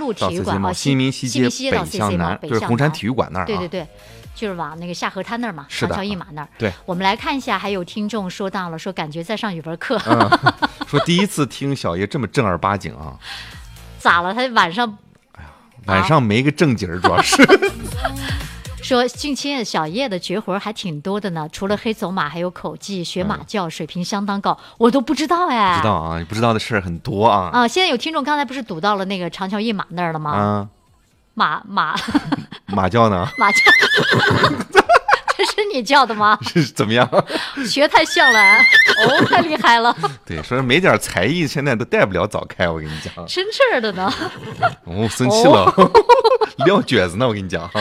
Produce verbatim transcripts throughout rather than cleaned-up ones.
路体育馆啊，新民西街北向南，就是红山体育馆那儿、啊。 对对对，就是往那个下河滩那儿嘛， 长桥一马那儿。 对， 我们来看一下，还有听众说到了，说感觉在上语文课， 嗯、说第一次听小叶这么正儿八经啊。 咋了？他晚上， 哎呀，晚上没个正经儿，主要是。 说近期小叶的绝活还挺多的呢，除了黑走马，还有口技、学马叫，嗯、水平相当高，我都不知道哎。 不知道啊，你不知道的事儿很多啊。 啊，现在有听众刚才不是堵到了那个长桥一马那儿了吗？ 啊， 马马马叫呢？ 马叫，这是你叫的吗？ 是怎么样？ 学太像了，哦，太厉害了。 对，说没点才艺，现在都带不了早开，我跟你讲。 真事的呢。 哦，生气了，哦、撂蹶子呢，我跟你讲。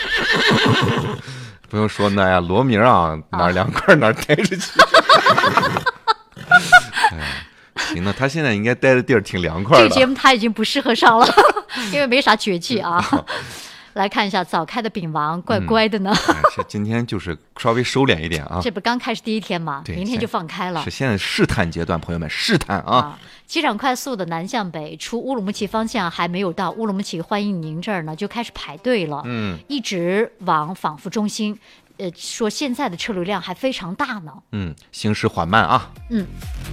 不用说那呀，罗明啊，哪儿凉快哪儿待着去。哎，行了，他现在应该待的地儿挺凉快的。 这个节目他已经不适合上了，因为没啥绝技啊。来看一下早开的饼王，怪乖的呢。 嗯哎、今天就是稍微收敛一点啊。 这不刚开始第一天吗？明天就放开了。 是现在试探阶段，朋友们试探啊。啊机场快速的南向北出乌鲁木齐方向还没有到乌鲁木齐欢迎您这儿呢，就开始排队了。 嗯， 一直往仿佛中心，呃，说现在的车流量还非常大呢。 嗯，行驶缓慢啊。 嗯。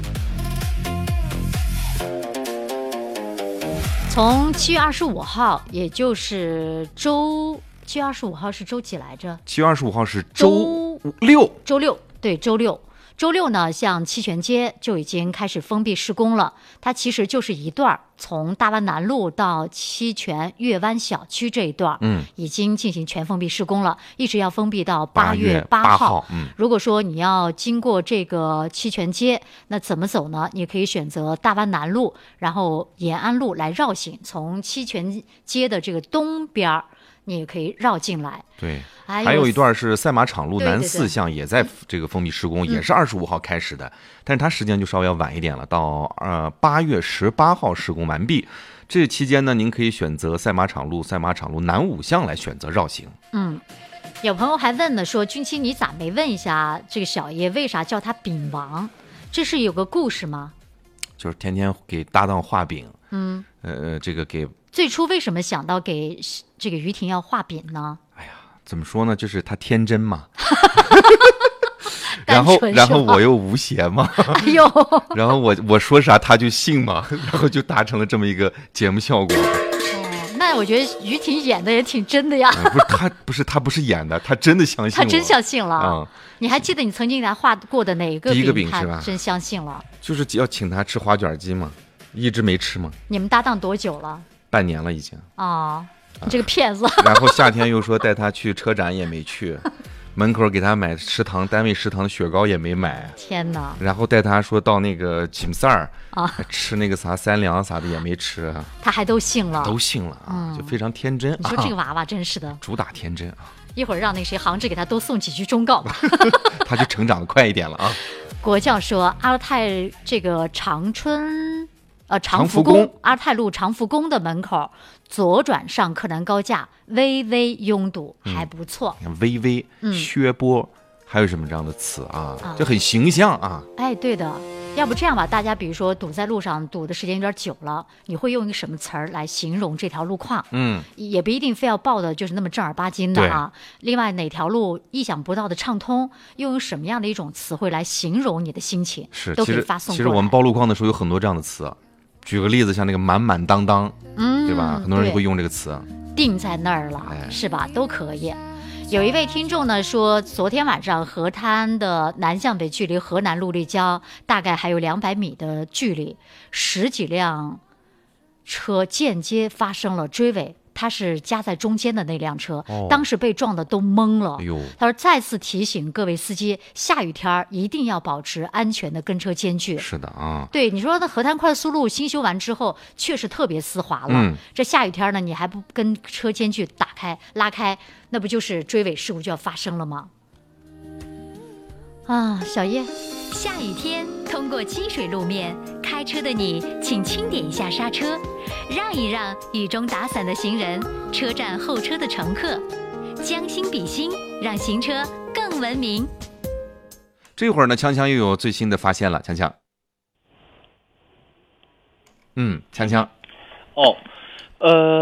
从七月二十五号，也就是周七月二十五号是周几来着？ 七月二十五号是周六， 周六对，周六。周六呢，像期权街就已经开始封闭施工了。它其实就是一段从大湾南路到期权月湾小区这一段， 嗯， 已经进行全封闭施工了，一直要封闭到八月八号。 嗯， 如果说你要经过这个期权街，那怎么走呢？你可以选择大湾南路，然后延安路来绕行，从期权街的这个东边你也可以绕进来。 对，还有一段是赛马场路南四巷也在这个封闭施工， 嗯、 也是二十五号开始的，但是它时间就稍微要晚一点了，到呃八月十八号施工完毕。这期间呢，您可以选择赛马场路、赛马场路南五巷来选择绕行。 嗯，有朋友还问呢，说君七你咋没问一下这个小叶为啥叫他饼王？这是有个故事吗？ 就是天天给搭档画饼。 嗯， 呃，这个给。 最初为什么想到给这个于婷要画饼呢？ 哎呀，怎么说呢？就是他天真嘛。然后，然后我又无邪嘛。 哎呦， 然后我我说啥他就信嘛，然后就达成了这么一个节目效果。 哦，那我觉得于婷演的也挺真的呀。 哎、不是他，不是他，不是演的，他真的相信我。 他真相信了。 嗯， 你还记得你曾经给他画过的哪个饼？ 第一个饼是吧？ 真相信了。 就是要请他吃花卷鸡嘛，一直没吃嘛。 你们搭档多久了？ 半年了已经。 哦，你这个骗子。 然后夏天又说带他去车展也没去，门口给他买食堂单位食堂的雪糕也没买。 天哪！ 然后带他说到那个锦赛儿啊， 吃那个啥三粮啥的也没吃， 他还都信了， 都信了啊，嗯、就非常天真。 你说这个娃娃真是的， 啊、主打天真啊！ 一会儿让那个谁杭志给他多送几句忠告吧， 他就成长的快一点了啊。 国教说阿泰这个长春。呃，长福宫阿泰路长福宫的门口左转上柯南高架，微微拥堵，还不错。 你看微微、 嗯、 削波，还有什么这样的词啊？啊就很形象啊。 哎，对的。要不这样吧，大家比如说堵在路上堵的时间有点久了，你会用一个什么词儿来形容这条路况？ 嗯， 也不一定非要报的就是那么正儿八经的啊。另外，哪条路意想不到的畅通，又用什么样的一种词汇来形容你的心情？ 是， 都可以发送过来。 其实我们报路况的时候有很多这样的词。举个例子，像那个满满当当， 嗯， 对吧？很多人会用这个词， 定在那儿了，哎、是吧？都可以。有一位听众呢说，昨天晚上河滩的南向北距离河南路立交大概还有两百米的距离，十几辆车间接发生了追尾。他是夹在中间的那辆车、哦、当时被撞的都懵了、 哎、 他说再次提醒各位司机，下雨天一定要保持安全的跟车间距。 是的啊， 对，你说那河滩快速路新修完之后确实特别丝滑了、 嗯、 这下雨天呢你还不跟车间距打开拉开，那不就是追尾事故就要发生了吗？啊，小叶， 下雨天通过积水路面，开车的你请轻点一下刹车，让一让雨中打伞的行人，车站候车的乘客，将心比心，让行车更文明。 这会儿呢，锵锵又有最新的发现了，锵锵。嗯，锵锵。 哦，呃。